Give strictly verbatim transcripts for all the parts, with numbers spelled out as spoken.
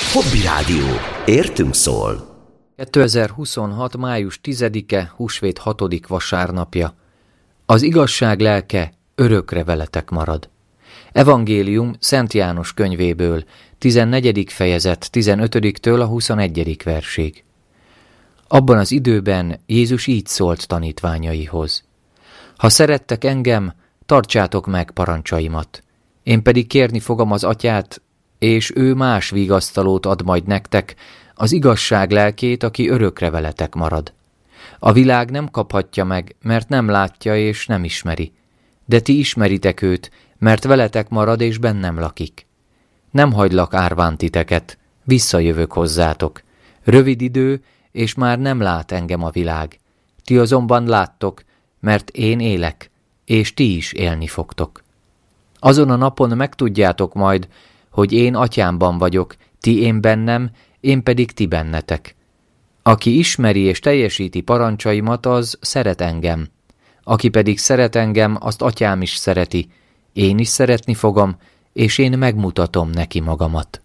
Hobby Rádió. Értünk szól. kétezer-huszonhat. május tizedike, húsvét hatodik vasárnapja. Az igazság lelke örökre veletek marad. Evangélium Szent János könyvéből, tizennegyedik fejezet, tizenötödiktől a huszonegyedik versig. Abban az időben Jézus így szólt tanítványaihoz. Ha szerettek engem, tartsátok meg parancsaimat. Én pedig kérni fogom az Atyát, és ő más vigasztalót ad majd nektek, az igazság lelkét, aki örökre veletek marad. A világ nem kaphatja meg, mert nem látja és nem ismeri. De ti ismeritek őt, mert veletek marad és bennem lakik. Nem hagylak árván titeket, visszajövök hozzátok. Rövid idő, és már nem lát engem a világ. Ti azonban láttok, mert én élek, és ti is élni fogtok. Azon a napon megtudjátok majd, hogy én Atyámban vagyok, ti én bennem, én pedig ti bennetek. Aki ismeri és teljesíti parancsaimat, az szeret engem. Aki pedig szeret engem, azt Atyám is szereti. Én is szeretni fogom, és én megmutatom neki magamat.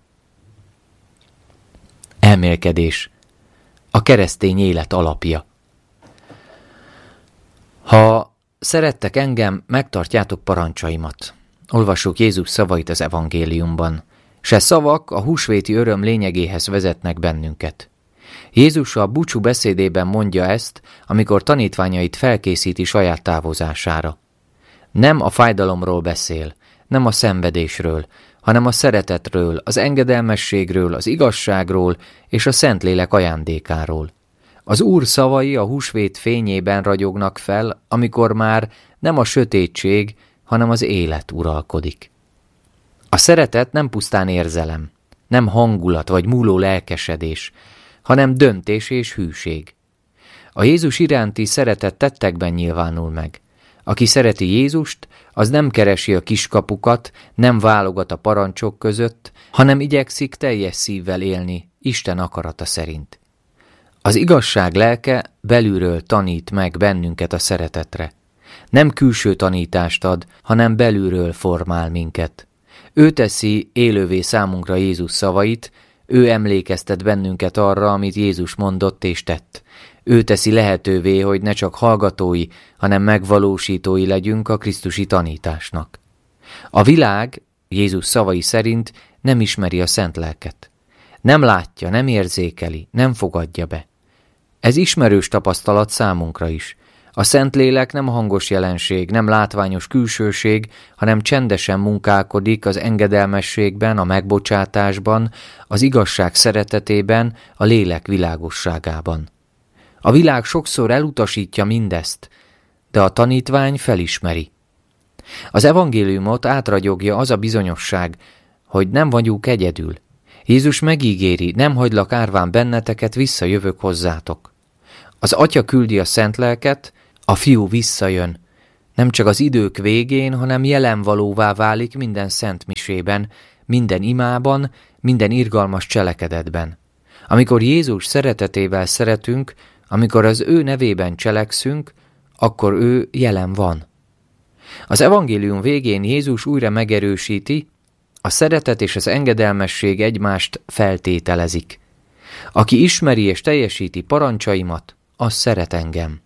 Elmélkedés. A keresztény élet alapja. Ha szerettek engem, megtartjátok parancsaimat. Olvassuk Jézus szavait az evangéliumban. Se szavak a húsvéti öröm lényegéhez vezetnek bennünket. Jézus a búcsú beszédében mondja ezt, amikor tanítványait felkészíti saját távozására. Nem a fájdalomról beszél, nem a szenvedésről, hanem a szeretetről, az engedelmességről, az igazságról és a Szentlélek ajándékáról. Az Úr szavai a húsvét fényében ragyognak fel, amikor már nem a sötétség, hanem az élet uralkodik. A szeretet nem pusztán érzelem, nem hangulat vagy múló lelkesedés, hanem döntés és hűség. A Jézus iránti szeretet tettekben nyilvánul meg. Aki szereti Jézust, az nem keresi a kiskapukat, nem válogat a parancsok között, hanem igyekszik teljes szívvel élni Isten akarata szerint. Az igazság lelke belülről tanít meg bennünket a szeretetre. Nem külső tanítást ad, hanem belülről formál minket. Ő teszi élővé számunkra Jézus szavait, ő emlékeztet bennünket arra, amit Jézus mondott és tett. Ő teszi lehetővé, hogy ne csak hallgatói, hanem megvalósítói legyünk a krisztusi tanításnak. A világ, Jézus szavai szerint, nem ismeri a szent lelket. Nem látja, nem érzékeli, nem fogadja be. Ez ismerős tapasztalat számunkra is. A Szentlélek nem hangos jelenség, nem látványos külsőség, hanem csendesen munkálkodik az engedelmességben, a megbocsátásban, az igazság szeretetében, a lélek világosságában. A világ sokszor elutasítja mindezt, de a tanítvány felismeri. Az evangéliumot átragyogja az a bizonyosság, hogy nem vagyunk egyedül. Jézus megígéri, nem hagylak árván benneteket, visszajövök hozzátok. Az Atya küldi a szent lelket, a Fiú visszajön. Nem csak az idők végén, hanem jelenvalóvá válik minden szent misében, minden imában, minden irgalmas cselekedetben. Amikor Jézus szeretetével szeretünk, amikor az ő nevében cselekszünk, akkor ő jelen van. Az evangélium végén Jézus újra megerősíti, a szeretet és az engedelmesség egymást feltételezik. Aki ismeri és teljesíti parancsaimat, az szeret engem.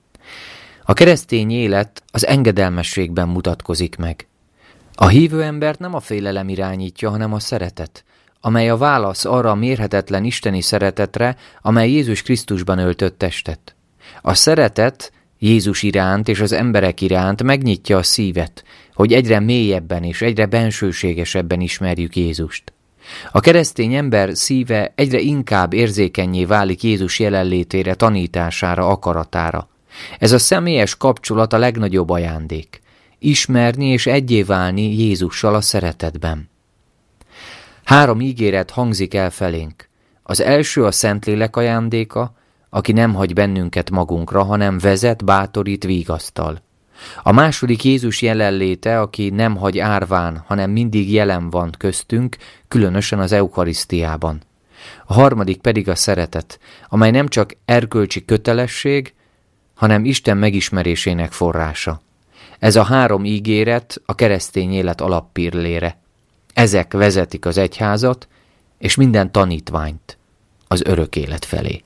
A keresztény élet az engedelmességben mutatkozik meg. A hívő embert nem a félelem irányítja, hanem a szeretet, amely a válasz arra a mérhetetlen isteni szeretetre, amely Jézus Krisztusban öltött testet. A szeretet Jézus iránt és az emberek iránt megnyitja a szívet, hogy egyre mélyebben és egyre bensőségesebben ismerjük Jézust. A keresztény ember szíve egyre inkább érzékennyé válik Jézus jelenlétére, tanítására, akaratára. Ez a személyes kapcsolat a legnagyobb ajándék. Ismerni és egyé válni Jézussal a szeretetben. Három ígéret hangzik el felénk. Az első a Szentlélek ajándéka, aki nem hagy bennünket magunkra, hanem vezet, bátorít, vigasztal. A második Jézus jelenléte, aki nem hagy árván, hanem mindig jelen van köztünk, különösen az eukarisztiában. A harmadik pedig a szeretet, amely nem csak erkölcsi kötelesség, hanem Isten megismerésének forrása. Ez a három ígéret a keresztény élet alappillére. Ezek vezetik az egyházat, és minden tanítványt az örök élet felé.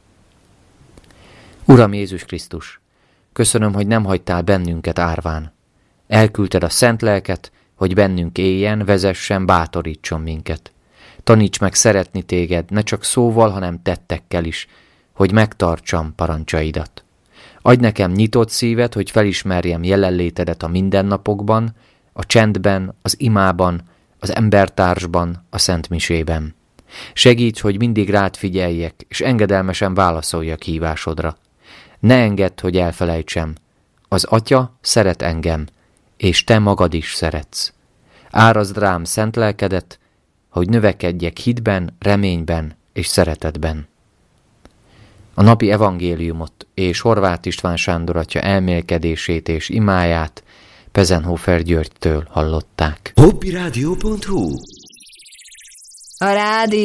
Uram Jézus Krisztus, köszönöm, hogy nem hagytál bennünket árván. Elküldted a szent lelket, hogy bennünk éljen, vezessen, bátorítson minket. Taníts meg szeretni téged, ne csak szóval, hanem tettekkel is, hogy megtartsam parancsaidat. Adj nekem nyitott szívet, hogy felismerjem jelenlétedet a mindennapokban, a csendben, az imában, az embertársban, a szentmisében. Segíts, hogy mindig rád figyeljek, és engedelmesen válaszoljak hívásodra. Ne engedd, hogy elfelejtsem. Az Atya szeret engem, és te magad is szeretsz. Árazd rám szent lelkedet, hogy növekedjek hitben, reményben és szeretetben. A napi evangéliumot és Horváth István Sándor atya elmélkedését és imáját Pezenhofer Györgytől hallották. hobbiradio pont hu A rádió